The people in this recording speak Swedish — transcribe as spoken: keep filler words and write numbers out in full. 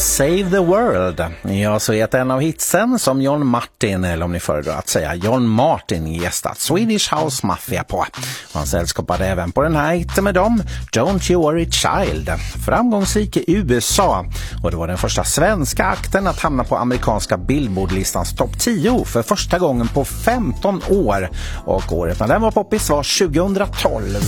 Save the World. Ja, så är det en av hitsen som John Martin, eller om ni föredrar att säga John Martin, gästat Swedish House Mafia på. Han sällskapade även på den här hitten med dem, Don't You Worry Child. Framgångsrik i U S A, och det var den första svenska akten att hamna på amerikanska Billboard-listans topp tio för första gången på femton år. Och året när den var poppis var tjugohundratolv.